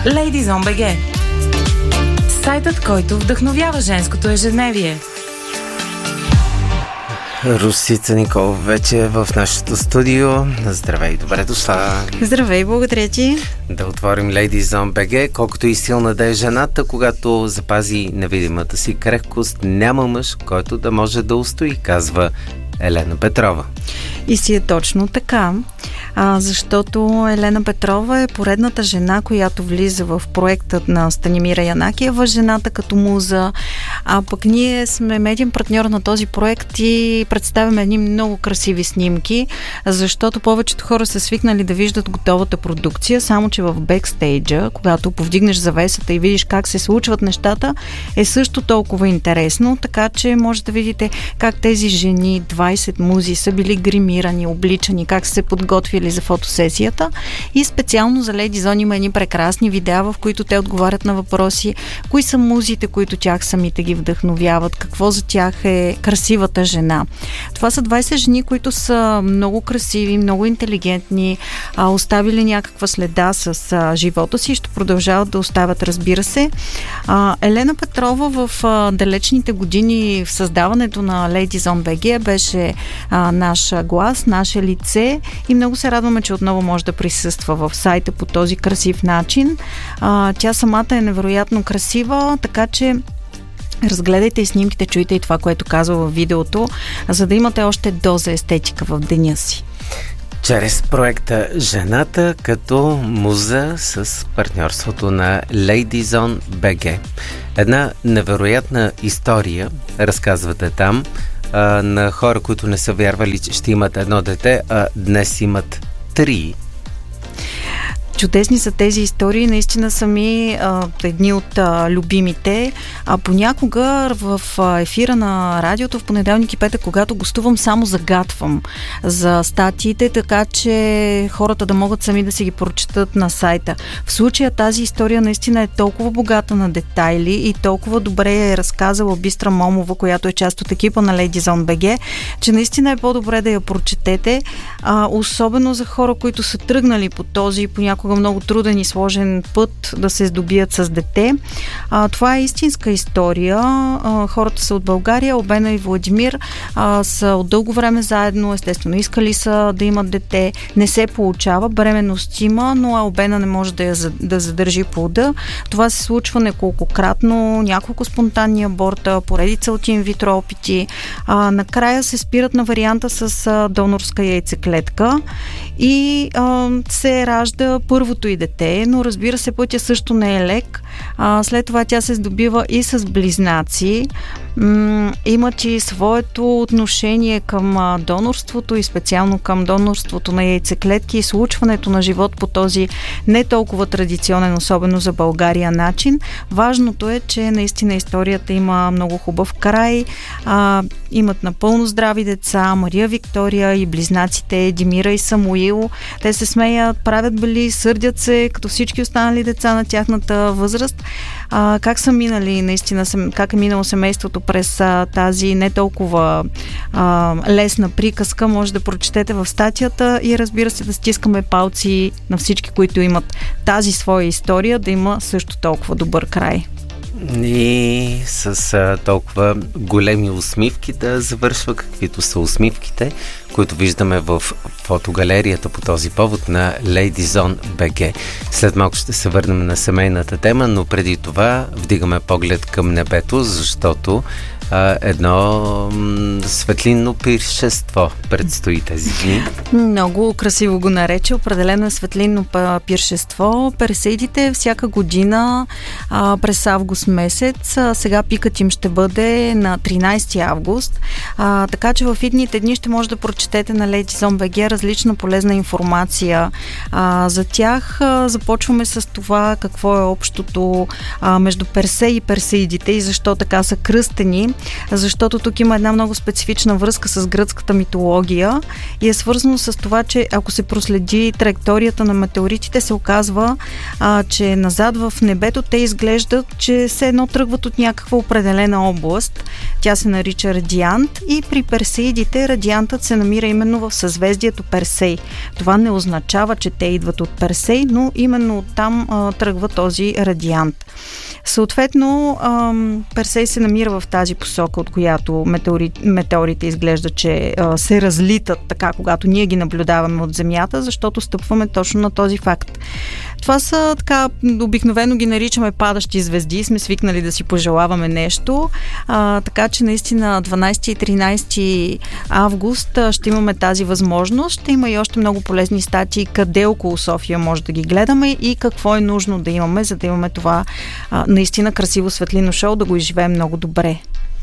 Ladies.BG, сайтът, който вдъхновява женското ежедневие. Русица Никол вече е в нашото студио. Здравей, добре дошла. Здравей, благодаря ти. Да отворим Ladies.BG. Колкото и силна да е жената, когато запази невидимата си крехкост, няма мъж, който да може да устои, казва Елена Петрова. И си е точно така, защото Елена Петрова е поредната жена, която влиза в проектът на Станимира Янакиева, жената като муза, а пък ние сме медиен партньор на този проект и представяме едни много красиви снимки, защото повечето хора са свикнали да виждат готовата продукция, само че в бекстейджа, когато повдигнеш завесата и видиш как се случват нещата, е също толкова интересно, така че може да видите как тези жени, 20 музи, са били гримирани, обличани, как са се подготвили за фотосесията и специално за Lady Zone има едни прекрасни видеа, в които те отговарят на въпроси, кои са музите, които тях самите ги вдъхновяват, какво за тях е красивата жена. Това са 20 жени, които са много красиви, много интелигентни, оставили някаква следа с живота си и ще продължават да оставят, разбира се. Елена Петрова в далечните години в създаването на Ladies.BG беше наш глас, наше лице и много се радваме, че отново може да присъства в сайта по този красив начин. Тя самата е невероятно красива, така че разгледайте и снимките, чуйте и това, което казва във видеото, за да имате още доза естетика в деня си. Чрез проекта Жената като муза с партньорството на Ladies.BG. Една невероятна история разказвате там на хора, които не са вярвали, че ще имат едно дете, а днес имат 3. Чудесни са тези истории, наистина са ми едни от любимите. Понякога в ефира на радиото в понеделник и петък, когато гостувам, само загатвам за статиите, така че хората да могат сами да си ги прочетат на сайта. В случая тази история наистина е толкова богата на детайли и толкова добре е разказала Бистра Момова, която е част от екипа на Ladies.BG, че наистина е по-добре да я прочетете, особено за хора, които са тръгнали по този понякога много труден и сложен път да се здобият с дете. Това е истинска история. Хората са от България, Обена и Владимир са от дълго време заедно, естествено искали са да имат дете, не се получава, бременност има, но Обена не може да задържи плода. Това се случва неколкократно, няколко спонтанни аборта, поредица от инвитро опити. Накрая се спират на варианта с донорска яйцеклетка и се ражда първото и дете, но разбира се, пътя също не е лек. След това тя се здобива и с близнаци. Имат и своето отношение към донорството и специално към донорството на яйцеклетки и случването на живот по този не толкова традиционен, особено за България, начин. Важното е, че наистина историята има много хубав край. Имат напълно здрави деца, Мария Виктория и близнаците Димира и Самуил. Те се смеят, правят бели, сърдят се, като всички останали деца на тяхната възраст. Как са минали, наистина, как е минало семейството през тази не толкова лесна приказка, може да прочетете в статията и разбира се да стискаме палци на всички, които имат тази своя история, да има също толкова добър край. И с толкова големи усмивки да завършва, каквито са усмивките, които виждаме в фотогалерията по този повод на Ladies.BG. След малко ще се върнем на семейната тема, но преди това вдигаме поглед към небето, защото едно светлинно пиршество предстои тези дни. Много красиво го нарече. Определено е светлинно пиршество. Персеидите всяка година през август месец. Сега пикът им ще бъде на 13 август. Така че в идните дни ще може да прочетете на Ladies.BG различна полезна информация за тях. Започваме с това какво е общото между Персей и Персеидите и защо така са кръстени. защото тук има една много специфична връзка с гръцката митология и е свързано с това, че ако се проследи траекторията на метеоритите, се оказва, че назад в небето те изглеждат, че все едно тръгват от някаква определена област. Тя се нарича Радиант и при Персеидите Радиантът се намира именно в съзвездието Персей. Това не означава, че те идват от Персей, но именно оттам тръгва този Радиант. Съответно, Персей се намира в тази посока, от която метеорите изглежда, че се разлитат така, когато ние ги наблюдаваме от Земята, защото стъпваме точно на този факт. Това са така, обикновено ги наричаме падащи звезди, сме свикнали да си пожелаваме нещо, така че наистина 12 и 13 август ще имаме тази възможност. Ще има и още много полезни статии къде около София може да ги гледаме и какво е нужно да имаме, за да имаме това наистина красиво светлино шоу, да го изживеем много добре.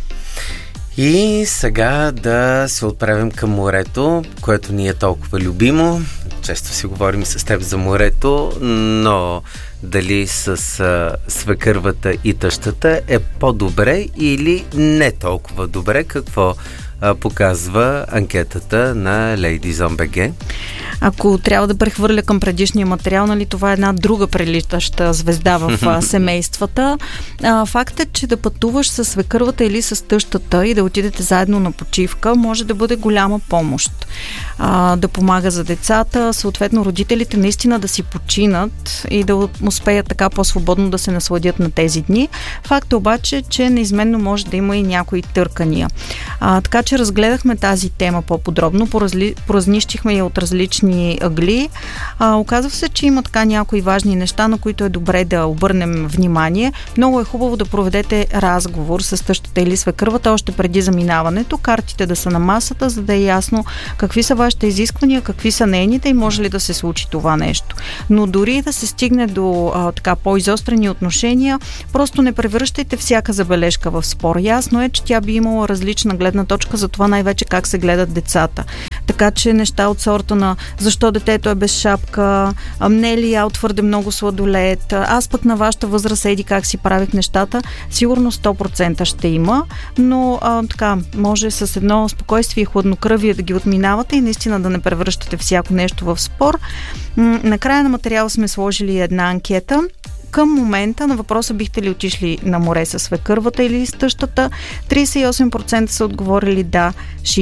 И сега да се отправим към морето, което ни е толкова любимо. Често си говорим с теб за морето, но дали с свекървата и тъщата е по-добре или не толкова добре? Какво показва анкетата на Ladies on BG? Ако трябва да прехвърля към предишния материал, нали, това е една друга прелитаща звезда в семействата. Факт е, че да пътуваш с свекървата или с тъщата и да отидете заедно на почивка може да бъде голяма помощ. Да помага за децата, съответно родителите наистина да си починат и да успеят така по-свободно да се насладят на тези дни. Факт е обаче, че неизменно може да има и някои търкания. Така че разгледахме тази тема по-подробно, поразнищихме я от различни ъгли. Оказва се, че има така някои важни неща, на които е добре да обърнем внимание. Много е хубаво да проведете разговор с тъщата или свекървата още преди заминаването, картите да са на масата, за да е ясно какви са вашите изисквания, какви са нейните и може ли да се случи това нещо. Но дори да се стигне до така по-изострени отношения, просто не превръщайте всяка забележка в спор. Ясно е, че тя би имала различна гледна точка за това най-вече как се гледат децата. Така че неща от сорта на защо детето е без шапка, не ли ял твърде много сладолед, аз пък на вашата възраст еди как си правих нещата, сигурно 100% ще има, но така, може с едно спокойствие и хладнокръвие да ги отминавате и наистина да не превръщате всяко нещо в спор. Накрая на материала сме сложили една анкета. Към момента на въпроса бихте ли отишли на море с свекървата или с тъщата, 38% са отговорили да,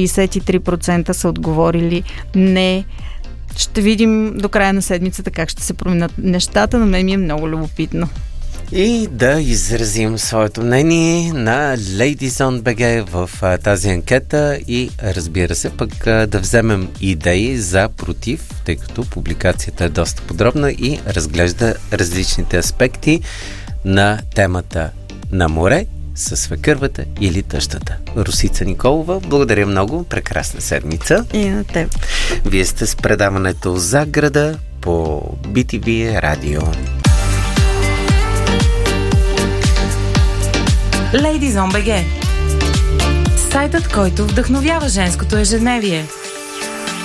63% са отговорили не. Ще видим до края на седмицата как ще се променят нещата, на мен ми е много любопитно. И да изразим своето мнение на Ladies on BG в тази анкета и разбира се пък да вземем идеи за против, тъй като публикацията е доста подробна и разглежда различните аспекти на темата на море със свекървата или тъщата. Росица Николова, благодаря много, прекрасна седмица. И на теб. Вие сте с предаването За града по BTV Радио. Ladies on BG. Сайтът, който вдъхновява женското ежедневие.